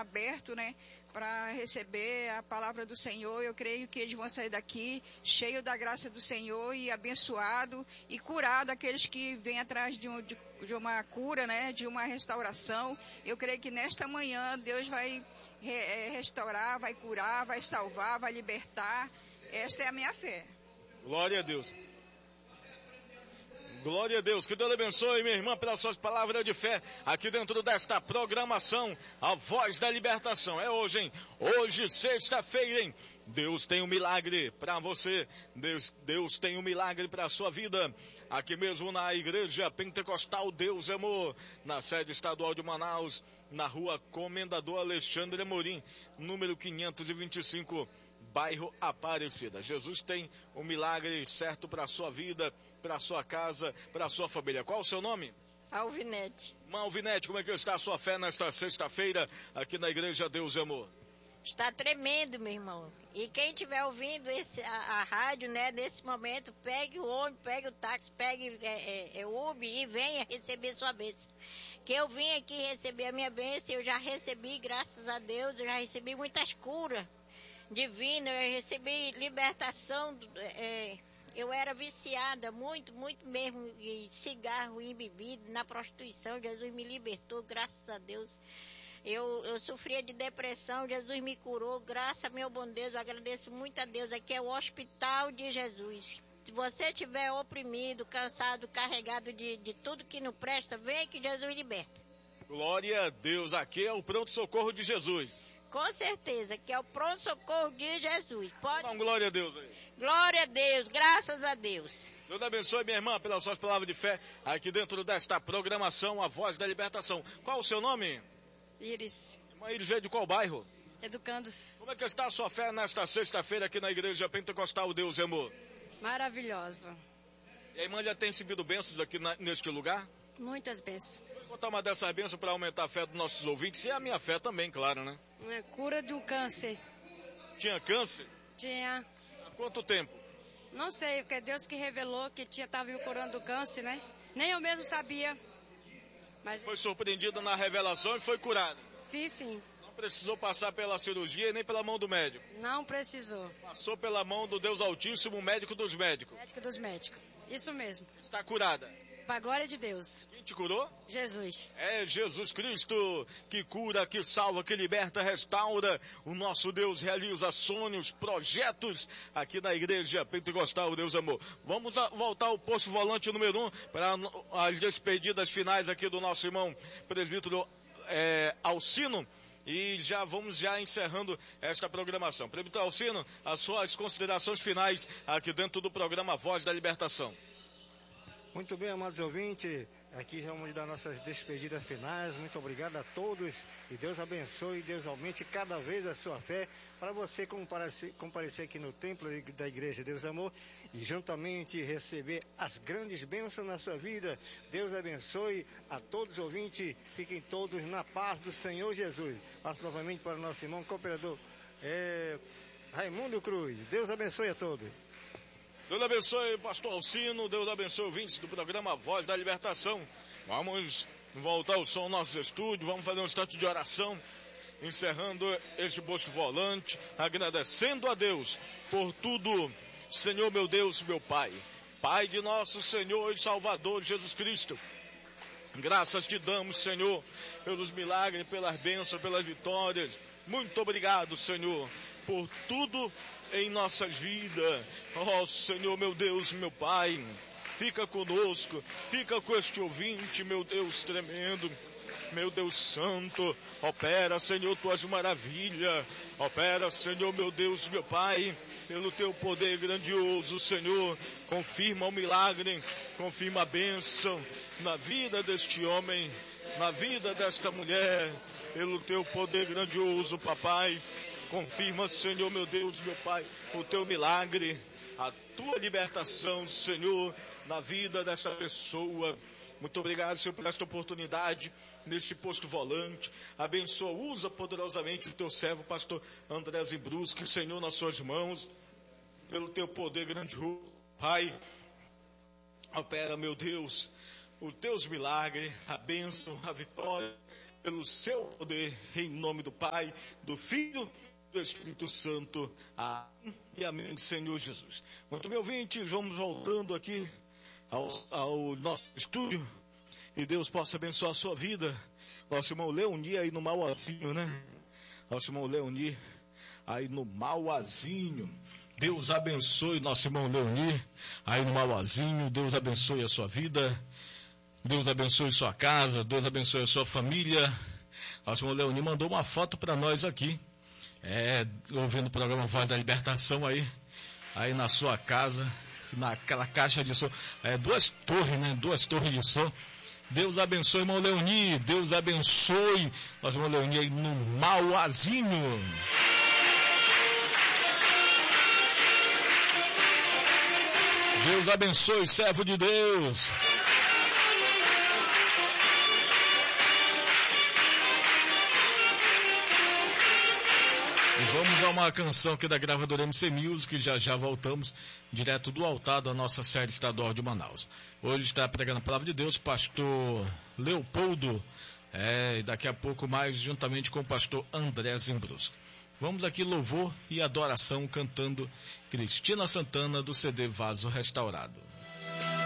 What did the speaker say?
abertos, né, para receber a palavra do Senhor. Eu creio que eles vão sair daqui cheios da graça do Senhor e abençoado e curado aqueles que vêm atrás de uma cura, né, de uma restauração. Eu creio que nesta manhã Deus vai restaurar, vai curar, vai salvar, vai libertar. Esta é a minha fé. Glória a Deus. Glória a Deus, que Deus abençoe, minha irmã, pelas suas palavras de fé, aqui dentro desta programação, a voz da libertação. É hoje, hein? Hoje, sexta-feira, hein? Deus tem um milagre para você, Deus tem um milagre para a sua vida, aqui mesmo na Igreja Pentecostal Deus é Amor, na sede estadual de Manaus, na rua Comendador Alexandre Amorim, número 525, bairro Aparecida. Jesus tem um milagre certo para a sua vida, para a sua casa, para a sua família. Qual o seu nome? Alvinete. Alvinete, como é que está a sua fé nesta sexta-feira aqui na Igreja Deus é Amor? Está tremendo, meu irmão. E quem estiver ouvindo a rádio, né, nesse momento, pegue o ônibus, pegue o táxi, pegue o Uber e venha receber sua bênção. Que eu vim aqui receber a minha bênção, eu já recebi, graças a Deus, eu já recebi muitas curas divinas, eu recebi libertação. Eu era viciada, muito mesmo, em cigarro e bebida, na prostituição. Jesus me libertou, graças a Deus. Eu sofria de depressão, Jesus me curou, graças a meu bom Deus, eu agradeço muito a Deus. Aqui é o Hospital de Jesus. Se você estiver oprimido, cansado, carregado de tudo que não presta, vem que Jesus liberta. Glória a Deus, aqui é o pronto-socorro de Jesus. Com certeza, que é o pronto-socorro de Jesus. Pode... Não, glória a Deus aí. Glória a Deus, graças a Deus. Deus abençoe, minha irmã, pelas suas palavras de fé, aqui dentro desta programação, a voz da libertação. Qual o seu nome? Iris. Irmã Iris veio de qual bairro? Educandos. Como é que está a sua fé nesta sexta-feira aqui na Igreja Pentecostal Deus é Amor? Maravilhosa. E a irmã já tem recebido bênçãos aqui neste lugar? Muitas bênçãos. Vou contar uma dessas bênçãos para aumentar a fé dos nossos ouvintes e a minha fé também, claro, né? Uma cura do câncer. Tinha câncer? Tinha. Há quanto tempo? Não sei, porque é Deus que revelou que estava me curando do câncer, né? Nem eu mesmo sabia. Mas... Foi surpreendida na revelação e foi curada? Sim, sim. Não precisou passar pela cirurgia e nem pela mão do médico? Não precisou. Passou pela mão do Deus Altíssimo, médico dos médicos? Médico dos médicos. Isso mesmo. Está curada? Para a glória de Deus. Quem te curou? Jesus. É Jesus Cristo que cura, que salva, que liberta, restaura. O nosso Deus realiza sonhos, projetos aqui na Igreja Pentecostal Deus Amor. Vamos voltar ao posto volante número 1 para as despedidas finais aqui do nosso irmão presbítero Alcino. E vamos encerrando esta programação. Presbítero Alcino, as suas considerações finais aqui dentro do programa Voz da Libertação. Muito bem, amados ouvintes, aqui já vamos dar nossas despedidas finais. Muito obrigado a todos e Deus abençoe e Deus aumente cada vez a sua fé para você comparecer aqui no templo da Igreja Deus Amor e juntamente receber as grandes bênçãos na sua vida. Deus abençoe a todos os ouvintes, fiquem todos na paz do Senhor Jesus. Passo novamente para o nosso irmão cooperador Raimundo Cruz. Deus abençoe a todos. Deus abençoe, pastor Alcino, Deus abençoe ouvintes do programa Voz da Libertação. Vamos voltar ao som do nosso estúdio, vamos fazer um instante de oração, encerrando este posto volante, agradecendo a Deus por tudo, Senhor meu Deus, meu Pai, Pai de nosso Senhor e Salvador Jesus Cristo. Graças te damos, Senhor, pelos milagres, pelas bênçãos, pelas vitórias. Muito obrigado, Senhor, por tudo em nossas vidas. Ó Senhor, meu Deus, meu Pai, fica conosco, fica com este ouvinte, meu Deus tremendo, meu Deus santo, opera, Senhor, tuas maravilhas, opera, Senhor, meu Deus, meu Pai, pelo teu poder grandioso, Senhor, confirma o milagre, confirma a bênção na vida deste homem, na vida desta mulher, pelo teu poder grandioso, papai. Confirma, Senhor, meu Deus, meu Pai, o teu milagre, a tua libertação, Senhor, na vida desta pessoa. Muito obrigado, Senhor, por esta oportunidade, neste posto volante. Abençoa, usa poderosamente o teu servo, pastor André Zimbruschi, Senhor, nas suas mãos, pelo teu poder grandioso. Pai, opera, meu Deus, os teus milagres, a bênção, a vitória, pelo seu poder, em nome do Pai, do Filho e do Espírito Santo. Amém e amém, Senhor Jesus. Muito bem, ouvintes, vamos voltando aqui ao nosso estúdio. E Deus possa abençoar a sua vida. Nosso irmão Leoni aí no Mauazinho, né? Nosso irmão Leoni aí no Mauazinho. Deus abençoe nosso irmão Leoni aí no Mauazinho. Deus abençoe a sua vida. Deus abençoe sua casa. Deus abençoe a sua família. Nosso irmão Leoni mandou uma foto para nós aqui. Ouvindo o programa Voz da Libertação aí na sua casa, naquela caixa de som. Duas torres, né? Duas torres de som. Deus abençoe, irmão Leoni. Deus abençoe nosso irmão Leoni aí no Mauazinho. Deus abençoe, servo de Deus. E vamos a uma canção aqui da gravadora MC Music, já voltamos direto do altar da nossa série estadual de Manaus. Hoje está pregando a palavra de Deus, pastor Leopoldo, e daqui a pouco mais juntamente com o pastor André Zimbrusco. Vamos aqui louvor e adoração cantando Cristina Santana do CD Vaso Restaurado.